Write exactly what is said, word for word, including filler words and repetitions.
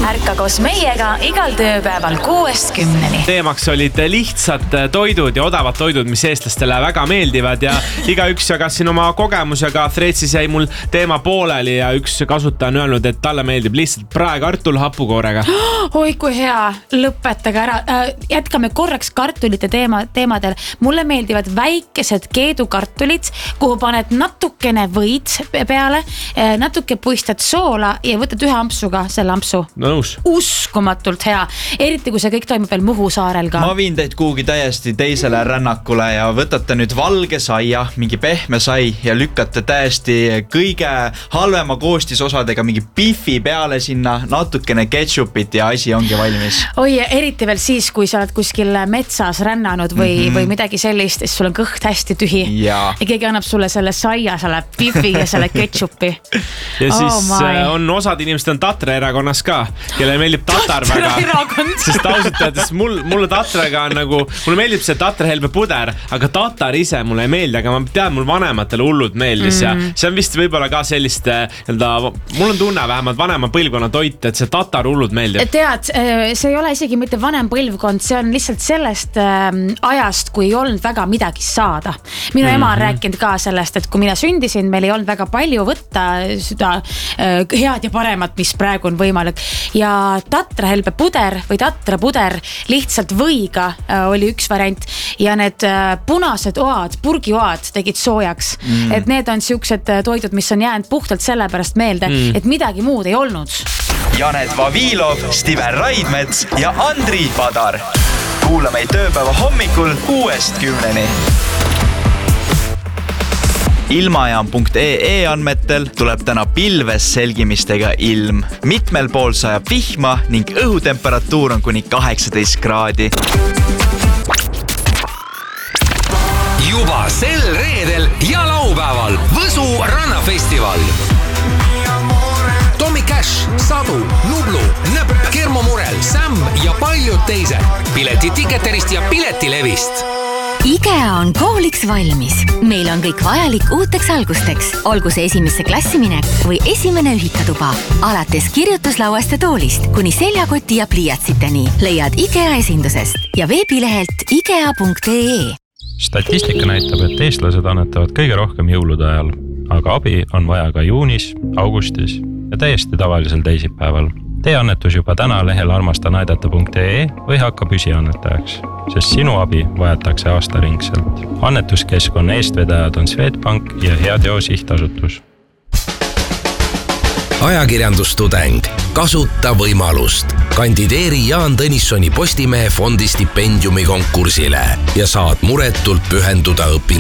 ärka koos meiega igal tööpäeval kuuest kümneni. Teemaks olid lihtsad toidud ja odavad toidud, mis eestlastele väga meeldivad ja igaüks jagas siin oma kogemusega. Threadsis jäi mul teema pooleli ja üks kasutaja on öelnud, et talle meeldib lihtsalt praekartul hapukoorega. Oi, kui hea, lõpetage ära. Jätkame korraks kartulite teema, teemadel. Mulle meeldivad väikesed keedukartulid, kuhu paned natukene võid peale, natuke puistad soola ja võtad ühe ampsuga selle ampsu. Nõus. Uskumatult hea. Eriti kui see kõik toimub veel Muhu saarel ka. Ma viin teid kuhugi täiesti teisele rännakule ja võtate nüüd valge saia, mingi pehme sai ja lükkate täiesti kõige halvema koostisosadega mingi bifi peale sinna, natukene ketšupit ja asi ongi valmis. Oi, eriti veel siis, kui sa oled kuskil metsas rännanud või, mm-hmm. või midagi sellist, siis sul on kõht hästi tühi ja, ja keegi annab sulle selle saia, selle bifi ja selle ketšupi. Ja siis oh on osad inimesed on Tatra erakonnas ka, kelle meeldib tatar väga. Sest ausalt öeldes mul, mulle tatraga on nagu, mulle meeldib see Tatra helbe puder, aga tatar ise mulle ei meeldi, aga ma tean, mul vanematele hullud meeldis mm. ja see on vist võib-olla ka sellist, mul on tunne vähemalt vanema põlvkonna toit, et see tatar hullud meeldib. Tead, see ei ole isegi mitte vanem põlvkond, see on lihtsalt sellest ajast, kui ei olnud väga midagi saada. Minu mm-hmm. ema on rääkinud ka sellest, et kui mina sündisin, meil ei olnud väga palju võtta seda head ja paremat, mis praegu on võimalik. Ja Tatra helbe puder või Tatra puder lihtsalt võiga oli üks variant ja need punased oad, purgioad tegid soojaks. Mm. Et need on siuksed toidud, mis on jäänud puhtalt sellepärast meelde, mm. et midagi muud ei olnud. Janet Vavilov, Stiven Raidmets ja Andri Padar. Kuula meid tööpäeva hommikul kuuest kümneni. Ilmajaam punkt ee andmetel tuleb täna pilves selgimistega ilm. Mitmel pool sajab vihma ning õhutemperatuur on kuni kaheksateist kraadi. Juba sel reedel ja laupäeval Võsu rannafestival. Tommy Cash, Sadu, Nublu, Nõpp, Kermo Murel, Sam ja paljud teised. Pileti Ticketerist ja Piletilevist. IKEA on kooliks valmis. Meil on kõik vajalik uuteks algusteks, olgu see esimesse klassiminek või esimene ühikatuba. Alates kirjutuslauast ja toolist kuni seljakoti ja pliiatsiteni leiad IKEA esindusest ja veebilehelt ikea punkt ee. Statistika näitab, et eestlased annetavad kõige rohkem jõulude ajal, aga abi on vaja ka juunis, augustis ja täiesti tavalisel teisipäeval. Tee annetus juba täna lehel armastanaidata punkt ee või hakka püsiannetajaks, sest sinu abi vajatakse aastaringselt. Annetuskeskkonna eestvedajad on Swedbank ja Heateo sihtasutus. Ajakirjandustudeng. Kasuta võimalust. Kandideeri Jaan Tõnissoni Postimehe fondi stipendiumi konkursile ja saad muretult pühenduda õpingutele.